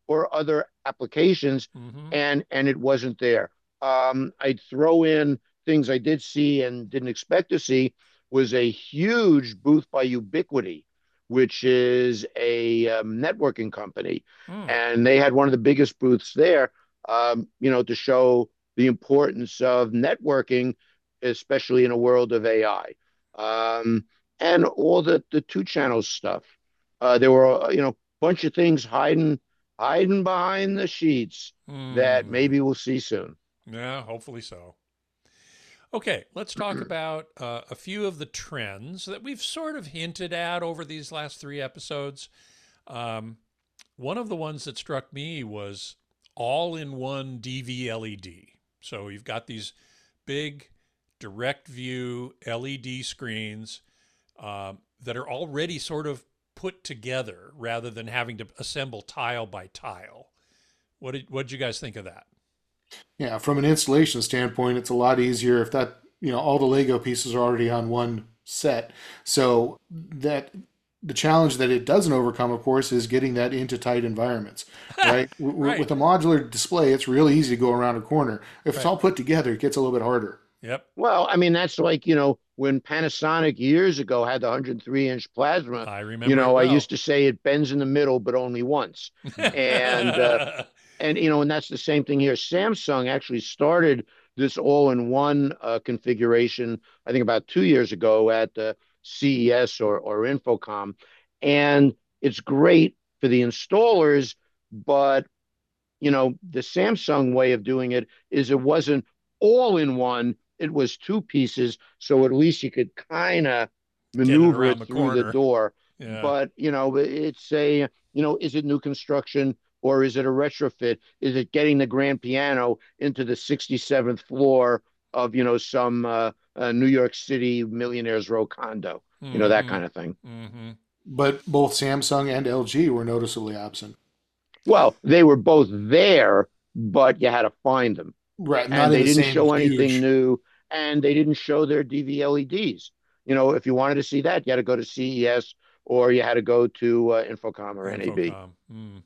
or other applications, Mm-hmm. and it wasn't there. I'd throw in things I did see and didn't expect to see was a huge booth by Ubiquity, which is a networking company, Mm. and they had one of the biggest booths there, to show the importance of networking, especially in a world of AI, and all the two channels stuff. There were, a bunch of things hiding behind the sheets that Mm. maybe we'll see soon. Yeah, hopefully so. Okay, let's talk about a few of the trends that we've sort of hinted at over these last three episodes. Um, One of the ones that struck me was all in one DV LED. So you've got these big direct view LED screens that are already sort of put together rather than having to assemble tile by tile. What did you guys think of that? Yeah, from an installation standpoint, it's a lot easier if that, all the Lego pieces are already on one set. So that the challenge that it doesn't overcome, of course, is getting that into tight environments, right? Right, With a modular display, it's really easy to go around a corner. If it's right. all put together, it gets a little bit harder. Yep, Well, I mean, that's like, when Panasonic years ago had the 103-inch plasma, I remember it I used well. to say it bends in the middle, but only once. And and that's the same thing here. Samsung actually started this all-in-one configuration, I think about 2 years ago at CES or Infocom, and it's great for the installers. But the Samsung way of doing it is it wasn't all in one; it was two pieces, so at least you could kind of Get it maneuver around it the through the corner. door. Yeah. But it's is it new construction or is it a retrofit? Is it getting the grand piano into the 67th floor of some New York City millionaires row condo? That Mm-hmm. kind of thing. Mm-hmm. But both Samsung and LG were noticeably absent. Well, they were both there, but you had to find them, Right, not and in they the didn't same show anything huge. new, and they didn't show their DVLEDs. If you wanted to see that, you had to go to CES or you had to go to Infocom or NAB. Infocom. Mm.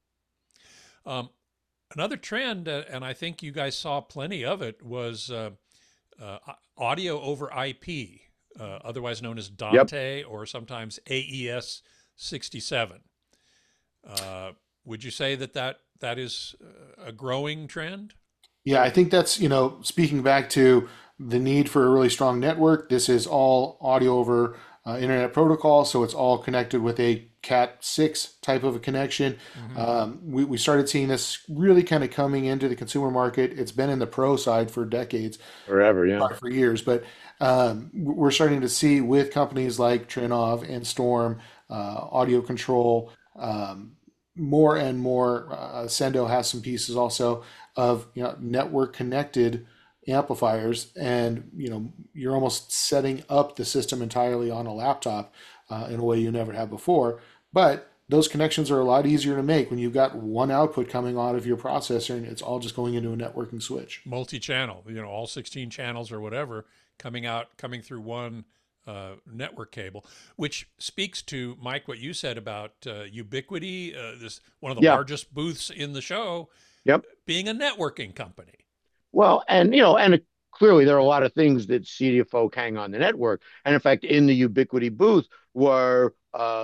Um, Another trend, and I think you guys saw plenty of it, was uh, audio over IP, otherwise known as Yep. Dante or sometimes AES 67. Uh, would you say that is a growing trend? Yeah, I think that's, speaking back to the need for a really strong network, this is all audio over internet protocol. So it's all connected with a Cat 6 type of a connection. Mm-hmm. We started seeing this really kind of coming into the consumer market. It's been in the pro side for decades, Forever, yeah. for years, but we're starting to see with companies like Trinov and Storm, Audio Control, more and more. Sendo has some pieces also of network connected amplifiers, and you're almost setting up the system entirely on a laptop in a way you never have before. But those connections are a lot easier to make when you've got one output coming out of your processor and it's all just going into a networking switch. Multi-channel, all 16 channels or whatever coming through one network cable, which speaks to Mike what you said about Ubiquity, this one of the Yeah. largest booths in the show, Yep. being a networking company. Well, and clearly there are a lot of things that Cedia folk hang on the network. And in fact, in the Ubiquity booth were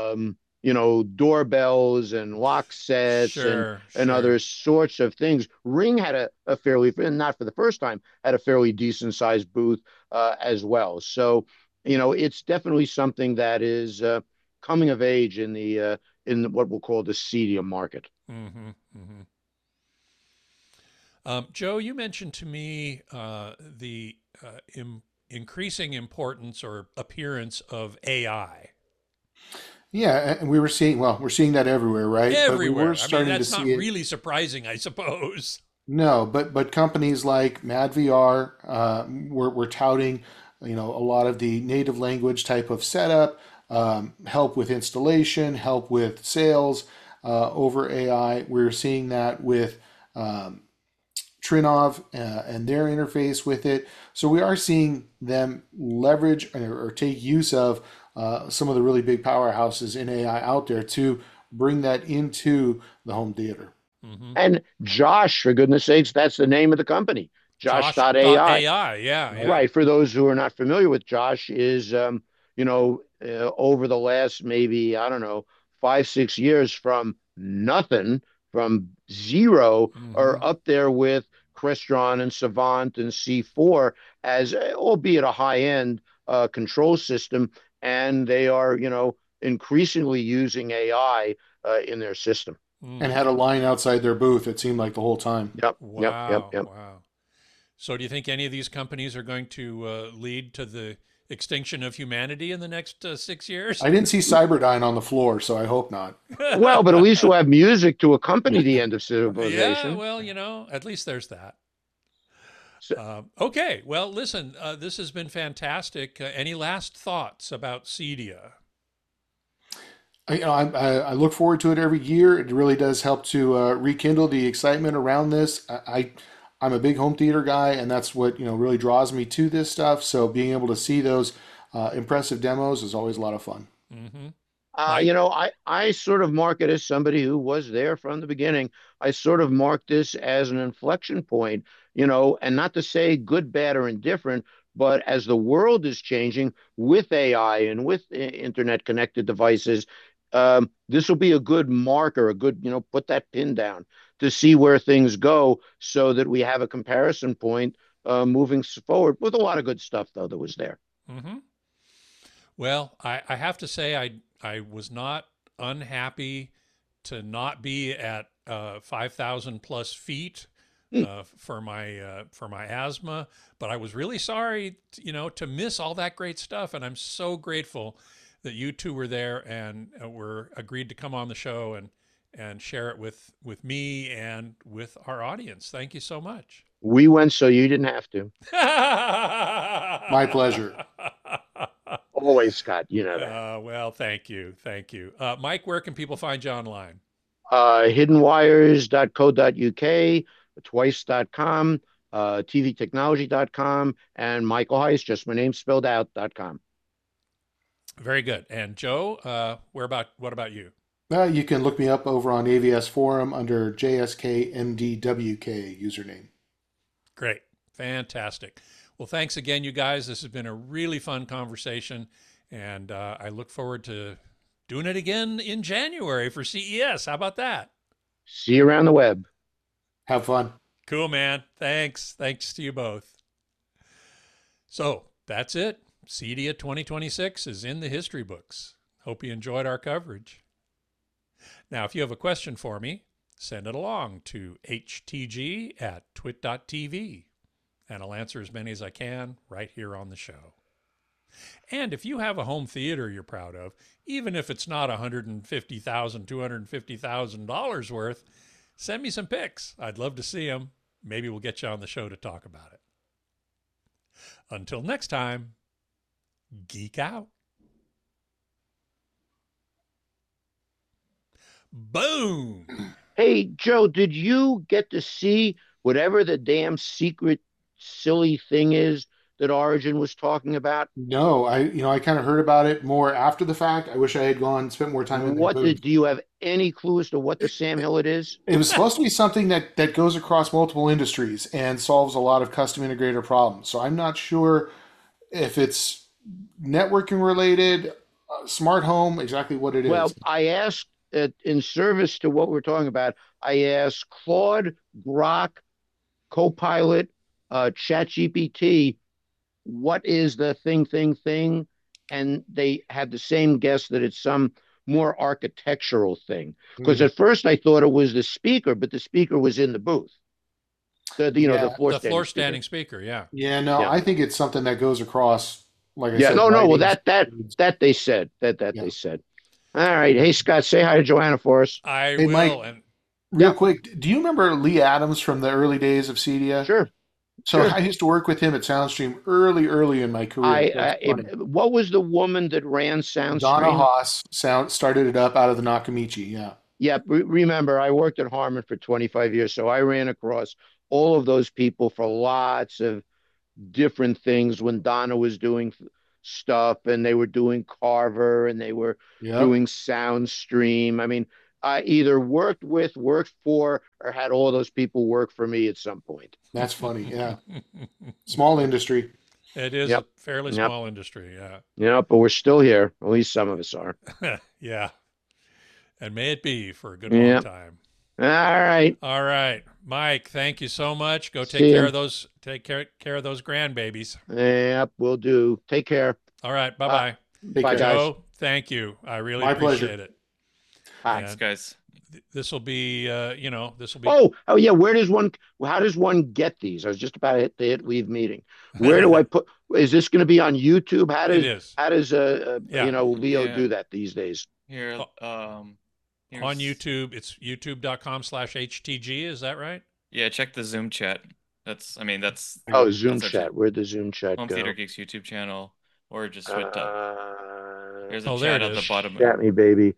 doorbells and lock sets and Sure, and sure. other sorts of things. Ring had a fairly, and not for the first time, had a fairly decent sized booth as well. So, it's definitely something that is coming of age in what we'll call the Cedia market. Mm-hmm, mm-hmm. Joe, you mentioned to me the increasing importance or appearance of AI Yeah, and we're seeing that everywhere, right? But we were everywhere. I mean, starting to that's not see it. really surprising, I suppose. No, but companies like MadVR were touting, a lot of the native language type of setup, help with installation, help with sales over AI. We're seeing that with Trinov and their interface with it. So we are seeing them leverage or take use of some of the really big powerhouses in AI out there to bring that into the home theater. Mm-hmm. And Josh, for goodness sakes, that's the name of the company, Josh.ai. Josh.ai. Yeah, yeah. Right. For those who are not familiar with Josh, is over the last maybe, I don't know, 5, 6 years, from nothing, from zero, Mm-hmm. are up there with Crestron and Savant and C4 as, albeit a high end control system, and they are, increasingly using AI in their system. And Mm-hmm. had a line outside their booth, it seemed like the whole time. Yep, yep, yep, Wow, yep. wow. So, do you think any of these companies are going to lead to the extinction of humanity in the next 6 years? I didn't see Cyberdyne on the floor, so I hope not. Well, but at least we'll have music to accompany the end of Yeah, civilization. well, at least there's that. So, Okay, well, listen, this has been fantastic. Any last thoughts about Cedia? I look forward to it every year. It really does help to rekindle the excitement around this. I'm a big home theater guy, and that's what really draws me to this stuff. So being able to see those impressive demos is always a lot of fun. Mm-hmm. Mike? I sort of mark it, as somebody who was there from the beginning. I sort of mark this as an inflection point, and not to say good, bad, or indifferent, but as the world is changing with AI and with internet connected devices, this will be a good marker, a good, put that pin down to see where things go so that we have a comparison point moving forward, with a lot of good stuff, though, that was there. Mm-hmm. Well, I have to say, I was not unhappy to not be at 5,000 plus feet Hmm. for my asthma, but I was really sorry, to miss all that great stuff. And I'm so grateful that you two were there and were agreed to come on the show and share it with me and with our audience. Thank you so much. We went so you didn't have to. My pleasure. Always, Scott, you know that. Well, thank you. Thank you. Mike, where can people find you online? Hiddenwires.co.uk, twice.com, tvtechnology.com, and Michael Heiss, just my name spelled out.com. Very good. And Joe, what about you? You can look me up over on AVS Forum under JSKMDWK username. Great. Fantastic. Well, thanks again, you guys. This has been a really fun conversation, and I look forward to doing it again in January for CES. How about that? See you around the web. Have fun. Cool, man. Thanks. Thanks to you both. So that's it. CEDIA 2026 is in the history books. Hope you enjoyed our coverage. Now, if you have a question for me, send it along to htg@twit.tv, and I'll answer as many as I can right here on the show. And if you have a home theater you're proud of, even if it's not $150,000, $250,000 worth, send me some pics. I'd love to see them. Maybe we'll get you on the show to talk about it. Until next time, geek out. Boom. Hey, Joe, did you get to see whatever the damn secret silly thing is that Origin was talking about? No, I kind of heard about it more after the fact. I wish I had gone spent more time in their booth. Do you have any clue as to what the Sam Hill it is? It was supposed to be something that goes across multiple industries and solves a lot of custom integrator problems. So I'm not sure if it's networking related, smart home, exactly what it is. Well, I asked, in service to what we're talking about, I asked Claude, Grok, Copilot, ChatGPT, what is the thing? And they had the same guess, that it's some more architectural thing. Because Hmm. at first I thought it was the speaker, but the speaker was in the booth. The Yeah, floor The standing floor speaker. standing speaker, yeah. yeah, no, Yeah. I think it's something that goes across, like I Yeah. said, No, no. Well, writings. that they said. That Yeah. they said. All right. Hey, Scott, say hi to Joanna for us. I Hey, will. Mike, And real Yeah. quick, do you remember Lee Adams from the early days of Cedia? Sure. So Sure. I used to work with him at Soundstream early in my career. So it's funny. What was the woman that ran Donna SoundStream? Haas started it up out of the Nakamichi. Yeah. Yeah, remember, I worked at Harman for 25 years, so I ran across all of those people for lots of different things when Donna was doing stuff, and they were doing Carver, and they were Yep. doing SoundStream. I mean, I either worked with, worked for, or had all those people work for me at some point. That's funny. Yeah. Small industry. It is a Yep. fairly Yep. small industry. Yeah. Yep. But we're still here. At least some of us are. Yeah. And may it be for a good long Yep. time. All right. All right, Mike, thank you so much. Go take See care you. of those care of those grandbabies. Yep. We'll do. Take care. All right, bye Uh, bye. Take bye, care. guys. Joe, thank you. I really My appreciate pleasure. it. Bye. Thanks, guys. This will be this will be Oh, yeah. How does one get these? I was just about to hit leave meeting. Where do I put, is this going to be on YouTube? It is. How does, Yeah. Leo Yeah. do that these days? Here, on here's- YouTube. It's youtube.com/HTG. Is that right? Yeah, check the Zoom chat. That's Oh, Zoom that's chat. Where'd the Zoom chat Home go? Theater Geeks YouTube channel, or just switch up. There's a Oh, there chat it at the is. bottom. Chat me, baby.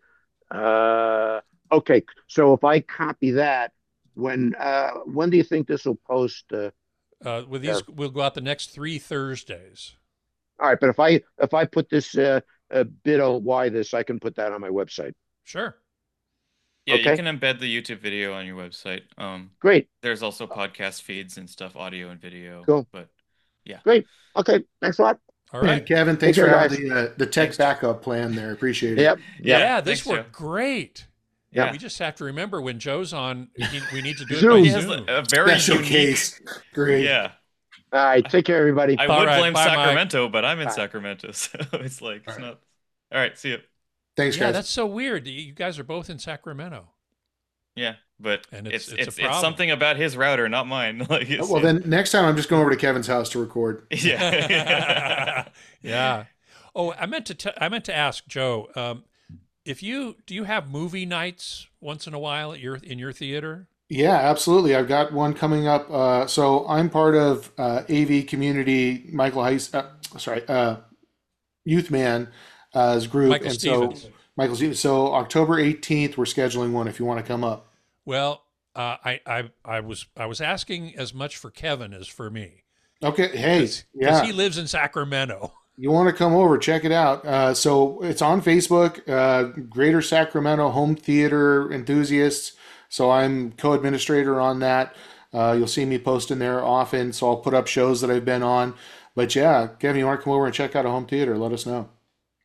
Okay. So if I copy that, when do you think this will post? With these, we'll go out the next 3 Thursdays. All right, but if I put this bit of why this, I can put that on my website. Sure. Yeah, Okay. you can embed the YouTube video on your website. Great. There's also podcast feeds and stuff, audio and video. Cool. But Great. Okay. Thanks a lot. All Hey, right. Kevin, thanks Take for care, having the tech backup plan there. Appreciate it. Yep. Yeah, Yep. this Thanks, worked great. yeah, We just have to remember when Joe's on, we need to do it Zoom. by he has Zoom. a very Special unique case. Great. Yeah, All right. Take care, everybody. I All would right, blame bye, Mike. Sacramento, but I'm in Bye. Sacramento, so it's like it's All right. not. All right, see you. Thanks, Yeah, guys. that's so weird. You guys are both in Sacramento. Yeah, but And it's it's a it's problem. something about his router, not mine. Like, it's, Well, then next time I'm just going over to Kevin's house to record. yeah. Yeah. Oh, I meant to ask Joe. Do you have movie nights once in a while in your theater? Yeah, absolutely. I've got one coming up. So I'm part of AV Community, Michael Heiss, Youth Man group. Michael and Stevens. So Michael Stevens. So October 18th, we're scheduling one if you want to come up. Well, I was asking as much for Kevin as for me. Okay. Hey, Because yeah. he lives in Sacramento. You want to come over, check it out. So it's on Facebook, Greater Sacramento Home Theater Enthusiasts. So I'm co-administrator on that. You'll see me posting there often. So I'll put up shows that I've been on. But yeah, Kevin, you want to come over and check out a home theater? Let us know.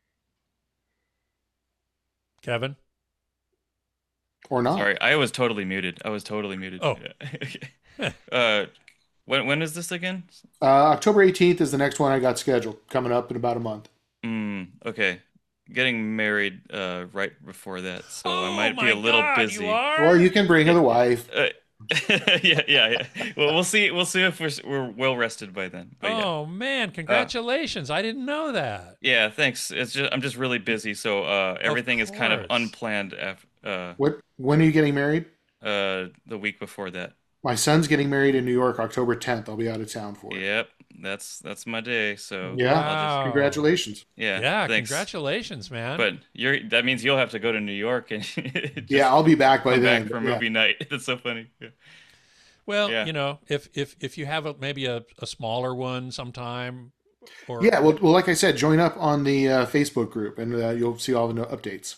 Kevin? Or not. Sorry, I was totally muted. Oh. Yeah. When is this again? October 18th is the next one I got scheduled, coming up in about a month. Okay. Getting married right before that, so I Oh might be my a little God, busy. You are? Well, you can bring the wife. Yeah. Well, we'll see if we're well rested by then. But yeah. Oh man, congratulations. I didn't know that. Yeah, thanks. I'm just really busy, so everything is kind of course. unplanned When are you getting married? the week before that. My son's getting married in New York, October 10th. I'll be out of town for it. Yep, that's my day. So Yeah. Wow. Congratulations. Yeah, thanks. congratulations, man. But that means you'll have to go to New York and Yeah, I'll be back by come then. back for Yeah. movie night. That's so funny. Yeah. Well, Yeah. if you have maybe a smaller one sometime, or Yeah, well, like I said, join up on the Facebook group, and you'll see all the updates.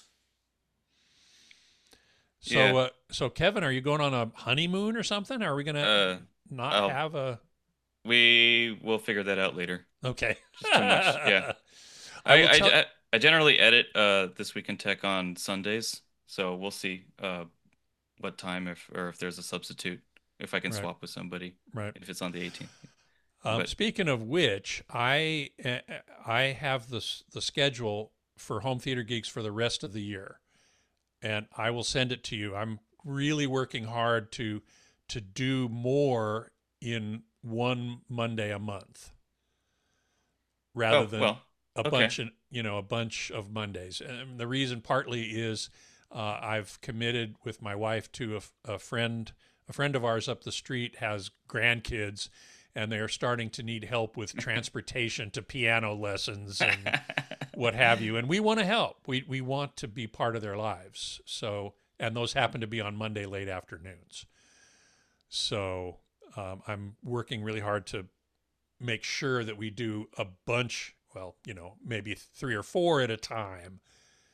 so Yeah. so Kevin, are you going on a honeymoon or something? Are we gonna not I'll- have a? We will figure that out later. Okay. Just too much. Yeah. I will tell- I generally edit This Week in Tech on Sundays, so we'll see what time if there's a substitute, if I can Right. swap with somebody Right. if it's on the 18th. But- Speaking of which, I have the schedule for Home Theater Geeks for the rest of the year, and I will send it to you. I'm really working hard to do more in one Monday a month, rather than a okay. bunch of Mondays. And the reason partly is I've committed with my wife to a friend of ours up the street has grandkids, and they are starting to need help with transportation to piano lessons and what have you. And we want to help. We want to be part of their lives. So, and those happen to be on Monday late afternoons. So I'm working really hard to make sure that we do a bunch, well, maybe 3 or 4 at a time,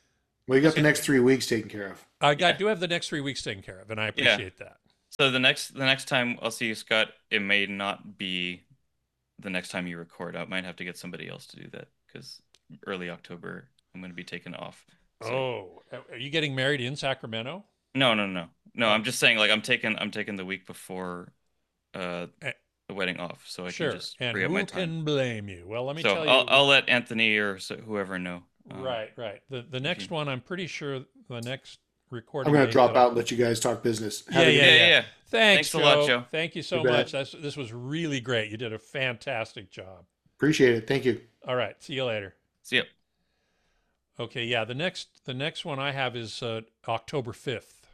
Well, you got the next 3 weeks taken care of. do have the next 3 weeks taken care of, and I Yeah. appreciate that. So the next time I'll see you, Scott, it may not be the next time you record. I might have to get somebody else to do that because early October I'm going to be taken off. So Oh, are you getting married in Sacramento? no. I'm just saying, like, I'm taking the week before Eh, the wedding off, so I Sure. can just And free up my who time. can blame you? Well, let me So tell you. I'll let Anthony or whoever know. Right. The next one, I'm pretty sure the next recording. I'm going to date drop that I- out and let you guys talk business. Have a good Yeah. night. Yeah. Thanks Thanks a lot, Joe. Joe. Thank you so You bet. much. This was really great. You did a fantastic job. Appreciate it. Thank you. All right. See you later. See ya. Okay. Yeah. The next one I have is October 5th,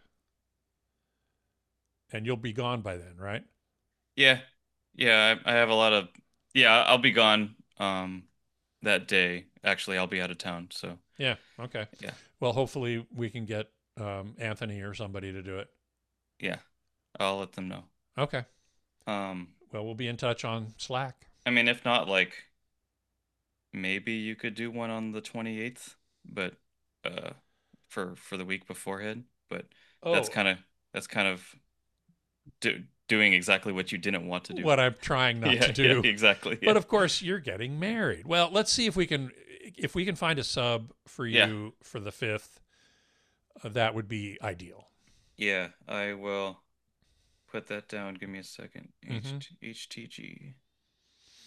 and you'll be gone by then, right? Yeah. I have a lot of. Yeah, I'll be gone. That day. Actually, I'll be out of town. So Yeah. Okay. yeah. Well, hopefully we can get Anthony or somebody to do it. Yeah, I'll let them know. Okay. Um, Well, we'll be in touch on Slack. I mean, if not, like, maybe you could do one on the 28th, but for the week beforehand. But that's Oh, kind of doing exactly what you didn't want to do. what I'm trying not Yeah, to do. yeah, exactly. But of course, you're getting married. Well, let's see if we can find a sub for you for the 5th. That would be ideal. Yeah, I will put that down. Give me a second. Mhm. HTG.